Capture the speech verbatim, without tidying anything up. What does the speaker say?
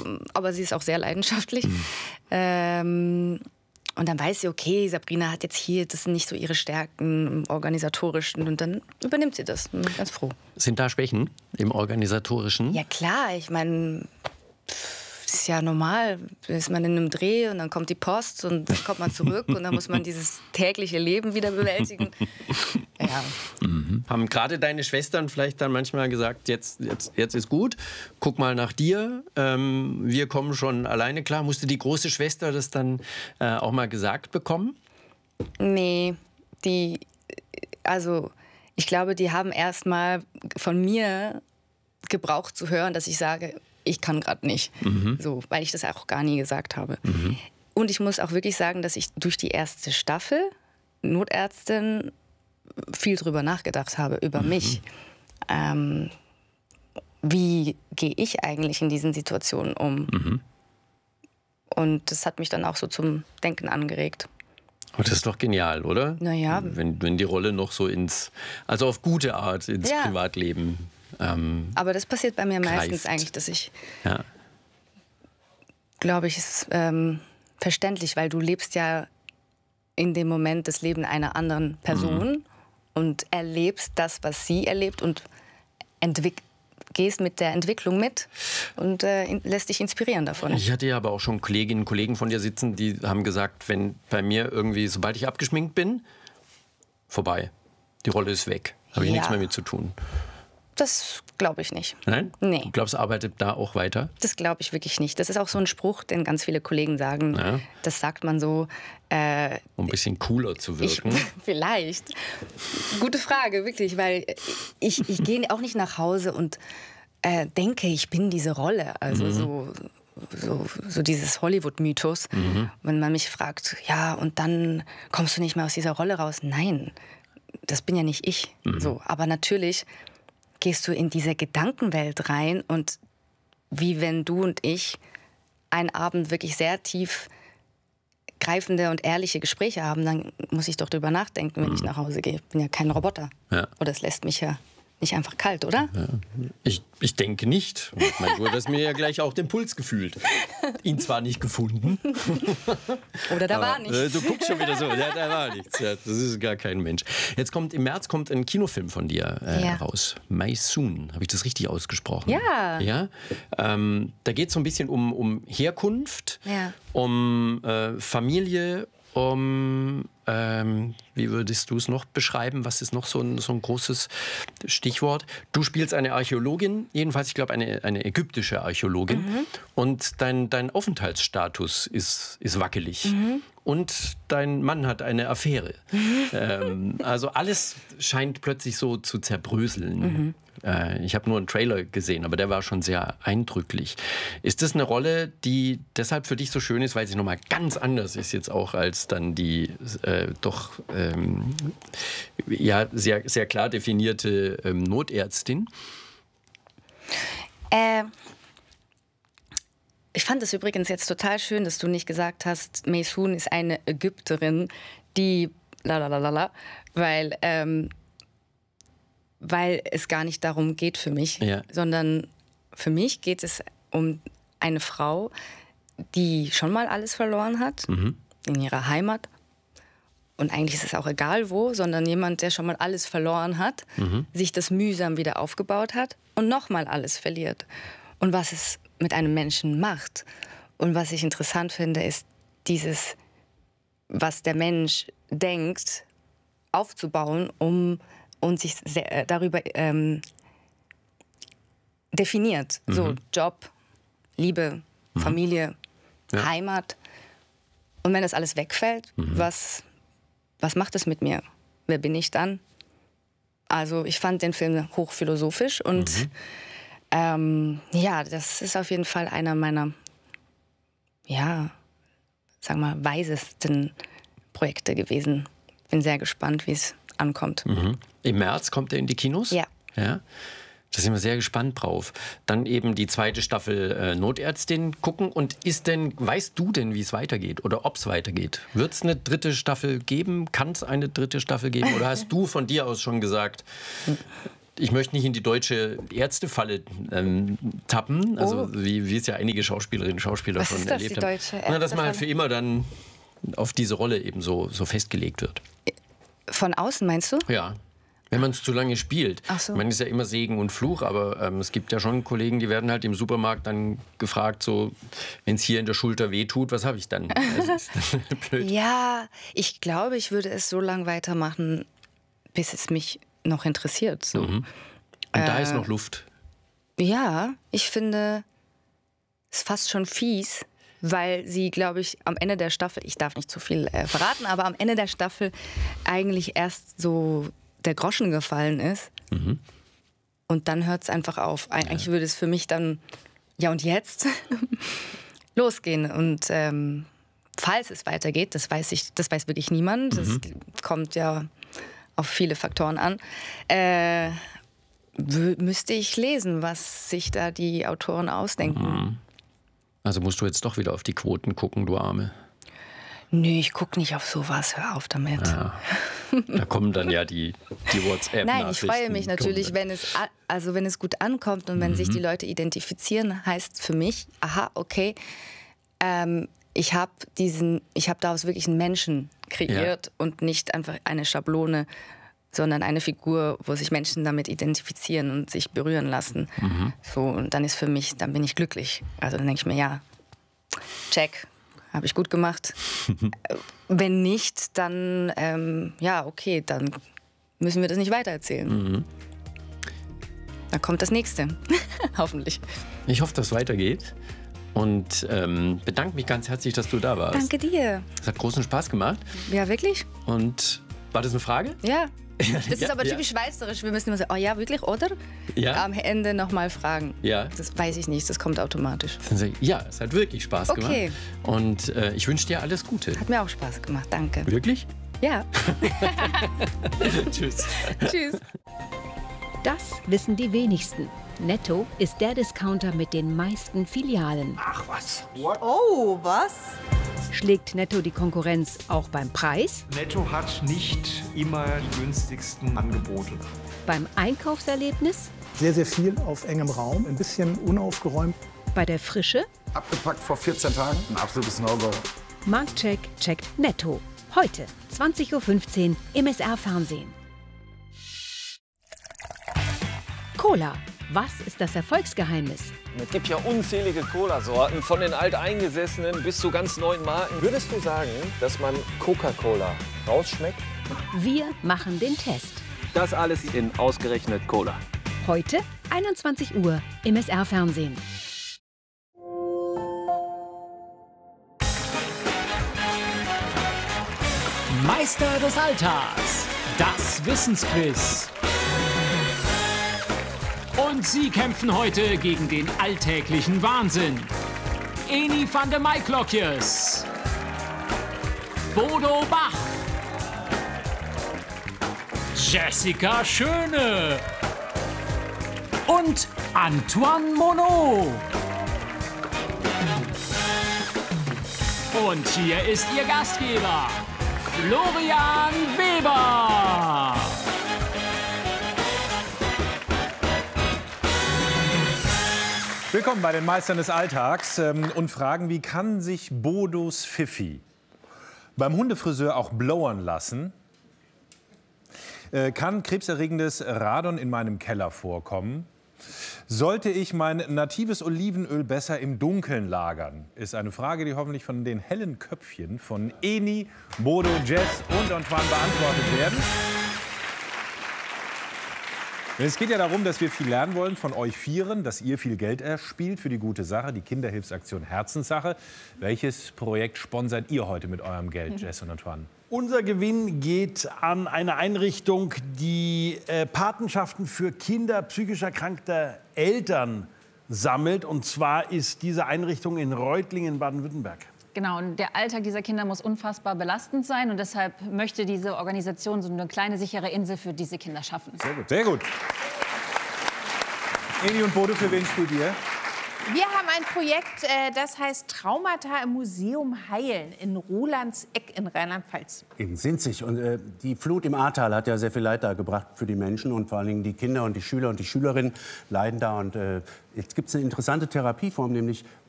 aber sie ist auch sehr leidenschaftlich. Mhm. Ähm, und dann weiß sie, okay, Sabrina hat jetzt hier, das sind nicht so ihre Stärken im Organisatorischen. Und dann übernimmt sie das. Bin ganz froh. Sind da Schwächen im Organisatorischen? Ja klar, ich meine, das ist ja normal. Da ist man in einem Dreh und dann kommt die Post und dann kommt man zurück und dann muss man dieses tägliche Leben wieder bewältigen. Ja. Mhm. Haben gerade deine Schwestern vielleicht dann manchmal gesagt, jetzt, jetzt, jetzt ist gut, guck mal nach dir, ähm, wir kommen schon alleine klar. Musste die große Schwester das dann äh, auch mal gesagt bekommen? Nee, die, also ich glaube, die haben erst mal von mir gebraucht zu hören, dass ich sage, ich kann gerade nicht, mhm. so, weil ich das auch gar nie gesagt habe. Mhm. Und ich muss auch wirklich sagen, dass ich durch die erste Staffel Notärztin viel drüber nachgedacht habe, über mhm. mich. Ähm, wie gehe ich eigentlich in diesen Situationen um? Mhm. Und das hat mich dann auch so zum Denken angeregt. Aber das ist doch genial, oder? Naja. Wenn, wenn die Rolle noch so ins, also auf gute Art ins ja. Privatleben ähm, Aber das passiert bei mir greift. meistens eigentlich, dass ich, ja. glaube ich, ist ähm, verständlich, weil du lebst ja in dem Moment das Leben einer anderen Person mhm. und erlebst das, was sie erlebt und entwick- gehst mit der Entwicklung mit und äh, in, lässt dich inspirieren davon. Ich hatte ja aber auch schon Kolleginnen und Kollegen von dir sitzen, die haben gesagt, wenn bei mir irgendwie, sobald ich abgeschminkt bin, vorbei. Die Rolle ist weg. Habe ich ja. nichts mehr mit zu tun. Das glaube ich nicht. Nein? Nee. Du glaubst, arbeitet da auch weiter? Das glaube ich wirklich nicht. Das ist auch so ein Spruch, den ganz viele Kollegen sagen. Ja. Das sagt man so. Äh, um ein bisschen cooler zu wirken. Ich, vielleicht. Gute Frage, wirklich. Weil ich, ich gehe auch nicht nach Hause und äh, denke, ich bin diese Rolle. Also mhm. so, so, so dieses Hollywood-Mythos. Mhm. Wenn man mich fragt, ja, und dann kommst du nicht mehr aus dieser Rolle raus. Nein, das bin ja nicht ich. Mhm. So, aber natürlich gehst du in diese Gedankenwelt rein und wie wenn du und ich einen Abend wirklich sehr tief greifende und ehrliche Gespräche haben, dann muss ich doch drüber nachdenken, wenn mhm. ich nach Hause gehe. Ich bin ja kein Roboter. Ja. Oder es lässt mich ja nicht einfach kalt, oder? Ja. Ich, ich denke nicht. Ich meine, du hast mir ja gleich auch den Puls gefühlt. Ihn zwar nicht gefunden. Oder da aber, war nichts. Äh, du guckst schon wieder so. Ja, da war nichts. Ja, das ist gar kein Mensch. Jetzt kommt im März kommt ein Kinofilm von dir äh, ja. raus. Maysoon. Habe ich das richtig ausgesprochen? Ja. ja? Ähm, da geht es so ein bisschen um, um Herkunft, ja. um äh, Familie, um, ähm, wie würdest du es noch beschreiben? Was ist noch so ein, so ein großes Stichwort? Du spielst eine Archäologin, jedenfalls, ich glaube, eine, eine ägyptische Archäologin. Mhm. Und dein, dein Aufenthaltsstatus ist, ist wackelig. Mhm. Und dein Mann hat eine Affäre. Mhm. Ähm, also alles scheint plötzlich so zu zerbröseln. Mhm. Äh, ich habe nur einen Trailer gesehen, aber der war schon sehr eindrücklich. Ist das eine Rolle, die deshalb für dich so schön ist, weil sie nochmal ganz anders ist jetzt auch als dann die äh, doch ähm, ja, sehr, sehr klar definierte ähm, Notärztin? Äh, ich fand es übrigens jetzt total schön, dass du nicht gesagt hast, Maysoon ist eine Ägypterin, die lalalala, weil, ähm, weil es gar nicht darum geht für mich, ja. sondern für mich geht es um eine Frau, die schon mal alles verloren hat, mhm. in ihrer Heimat. Und eigentlich ist es auch egal wo, sondern jemand, der schon mal alles verloren hat, mhm. sich das mühsam wieder aufgebaut hat und nochmal alles verliert. Und was es mit einem Menschen macht. Und was ich interessant finde, ist dieses, was der Mensch denkt, aufzubauen, um und sich sehr, äh, darüber ähm, definiert. Mhm. So Job, Liebe, mhm. Familie, ja. Heimat. Und wenn das alles wegfällt, mhm. was, was macht es mit mir? Wer bin ich dann? Also ich fand den Film hochphilosophisch und mhm. ähm, ja, das ist auf jeden Fall einer meiner, ja, sagen wir mal, weisesten Projekte gewesen. Bin sehr gespannt, wie es ankommt. Mhm. Im März kommt er in die Kinos? Ja. Ja. Da sind wir sehr gespannt drauf. Dann eben die zweite Staffel äh, Notärztin gucken. Und ist denn, weißt du denn, wie es weitergeht oder ob es weitergeht? Wird es eine dritte Staffel geben? Kann es eine dritte Staffel geben? Oder hast du von dir aus schon gesagt, ich möchte nicht in die deutsche Ärztefalle ähm, tappen, also oh. wie, wie es ja einige Schauspielerinnen und Schauspieler Was schon ist das, erlebt die deutsche haben. Na, dass man halt Ärztefalle? für immer dann auf diese Rolle eben so, so festgelegt wird. Von außen meinst du? Ja. Wenn man es zu lange spielt. Ach so. Man ist ja immer Segen und Fluch, aber ähm, es gibt ja schon Kollegen, die werden halt im Supermarkt dann gefragt, so, wenn es hier in der Schulter wehtut, was habe ich dann? Also, ist blöd. Ja, ich glaube, ich würde es so lange weitermachen, bis es mich noch interessiert. So. Mhm. Und äh, da ist noch Luft. Ja, ich finde es fast schon fies, weil sie, glaube ich, am Ende der Staffel, ich darf nicht zu viel äh, verraten, aber am Ende der Staffel eigentlich erst so der Groschen gefallen ist. Mhm. Und dann hört es einfach auf. Eig eigentlich ja. würde es für mich dann, ja und jetzt, losgehen. Und ähm, falls es weitergeht, das weiß ich, das weiß wirklich niemand, mhm. das kommt ja auf viele Faktoren an, äh, müsste ich lesen, was sich da die Autoren ausdenken. Mhm. Also musst du jetzt doch wieder auf die Quoten gucken, du Arme. Nö, ich gucke nicht auf sowas, hör auf damit. Ja. Da kommen dann ja die, die WhatsApp-Nachrichten. Nein, ich freue mich natürlich, wenn es, also wenn es gut ankommt und wenn mhm. sich die Leute identifizieren, heißt für mich, aha, okay, ähm, ich habe diesen, ich habe daraus wirklich einen Menschen kreiert ja. und nicht einfach eine Schablone, sondern eine Figur, wo sich Menschen damit identifizieren und sich berühren lassen. Mhm. So, und dann ist für mich, dann bin ich glücklich. Also dann denke ich mir, ja, check. Habe ich gut gemacht. Wenn nicht, dann, ähm, ja, okay, dann müssen wir das nicht weitererzählen. Mhm. Dann kommt das Nächste, hoffentlich. Ich hoffe, dass es weitergeht und ähm, bedanke mich ganz herzlich, dass du da warst. Danke dir. Es hat großen Spaß gemacht. Ja, wirklich? Und war das eine Frage? Ja. Das ist ja, aber typisch ja. schweizerisch. Wir müssen immer sagen, oh ja, wirklich, oder? Ja. Am Ende nochmal fragen. Ja. Das weiß ich nicht, das kommt automatisch. Dann sage ich, ja, es hat wirklich Spaß okay. gemacht. Und äh, ich wünsche dir alles Gute. Hat mir auch Spaß gemacht, danke. Wirklich? Ja. Tschüss. Tschüss. Das wissen die wenigsten. Netto ist der Discounter mit den meisten Filialen. Ach was. What? Oh, was? Schlägt Netto die Konkurrenz auch beim Preis? Netto hat nicht immer die günstigsten Angebote. Beim Einkaufserlebnis? Sehr, sehr viel auf engem Raum, ein bisschen unaufgeräumt. Bei der Frische? Abgepackt vor vierzehn Tagen, ein absolutes No-Go. Marktcheck checkt Netto. Heute, zwanzig Uhr fünfzehn im S R-Fernsehen. Cola. Was ist das Erfolgsgeheimnis? Es gibt ja unzählige Cola-Sorten, von den alteingesessenen bis zu ganz neuen Marken. Würdest du sagen, dass man Coca-Cola rausschmeckt? Wir machen den Test. Das alles in ausgerechnet Cola. Heute, einundzwanzig Uhr im S R-Fernsehen. Meister des Alltags, das Wissensquiz. Und sie kämpfen heute gegen den alltäglichen Wahnsinn. Eni van der Maiklokjes, Bodo Bach, Jessica Schöne und Antoine Monod. Und hier ist Ihr Gastgeber, Florian Weber. Willkommen bei den Meistern des Alltags ähm, und fragen, wie kann sich Bodos Pfiffi beim Hundefriseur auch blowern lassen? Äh, kann krebserregendes Radon in meinem Keller vorkommen? Sollte ich mein natives Olivenöl besser im Dunkeln lagern? Ist eine Frage, die hoffentlich von den hellen Köpfchen von Eni, Bodo, Jess und Antoine beantwortet werden. Es geht ja darum, dass wir viel lernen wollen von euch Vieren, dass ihr viel Geld erspielt für die gute Sache, die Kinderhilfsaktion Herzenssache. Welches Projekt sponsert ihr heute mit eurem Geld, Jess und Antoine? Unser Gewinn geht an eine Einrichtung, die äh, Patenschaften für Kinder psychisch erkrankter Eltern sammelt. Und zwar ist diese Einrichtung in Reutlingen, Baden-Württemberg. Genau, und der Alltag dieser Kinder muss unfassbar belastend sein. Und deshalb möchte diese Organisation so eine kleine, sichere Insel für diese Kinder schaffen. Sehr gut, sehr gut. Eni und Bodo, für wen spielt ihr? Wir haben ein Projekt, äh, das heißt Traumata im Museum heilen in Rolandseck in Rheinland-Pfalz. In Sinzig. Und äh, die Flut im Ahrtal hat ja sehr viel Leid da gebracht für die Menschen. Und vor allen Dingen die Kinder und die Schüler und die Schülerinnen leiden da. Und äh, jetzt gibt es eine interessante Therapieform, nämlich